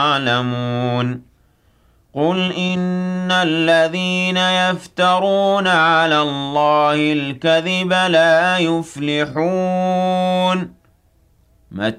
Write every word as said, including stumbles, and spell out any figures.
يعلمون قل إن الذين يفترون على الله الكذب لا يفلحون. متاع